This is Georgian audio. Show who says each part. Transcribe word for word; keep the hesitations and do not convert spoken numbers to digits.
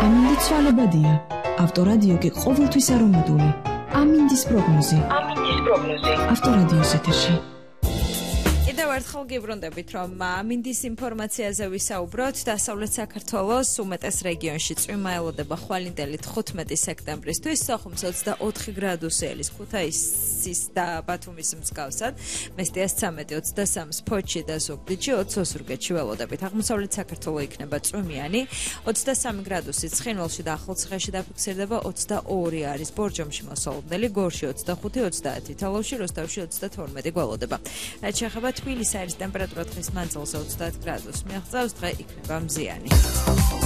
Speaker 1: ამინდი ცვალებადია. ავტორადიო კი ყოველთვის არომატული. ამინდის პროგნოზი.
Speaker 2: ამინდის პროგნოზი.
Speaker 1: ავტორადიოს ეთერში.
Speaker 3: კიდევ ერთხელ გიბრუნდებით, რომ ამინდის ინფორმაციაზე ვისაუბროთ. დასავლეთ საქართველოს უმეტეს რეგიონში წვიმა ელოდება ხვალინდელი თხუთმეტი სექტემბრისთვის, სოხუმს ოცდაოთხი გრადუსი ელის, ქუთაისის და ბათუმის მსგავსად, მესტიას ცამეტი, ოცდასამს ფოთში და ზუგდიდში, ოცს ოსურგეთში ველოდებით. აღმოსავლეთ საქართველო იქნება წვიმიანი, ოცდასამი გრადუსი ცხინვალში და ახალციხეში დაფიქსირდება, ოცდაორი არის ბორჯომში მოსალოდნელი, გორში ოცდახუთი, ოცდაათი, თალავში, როსტოვში ოცდათორმეტი გველოდება. რაც შეეხება თბილისის ტემპერატურა დღის მანძილზე ოცდაათ გრადუსს მიაღწევს, დღე იქნება მზიანი.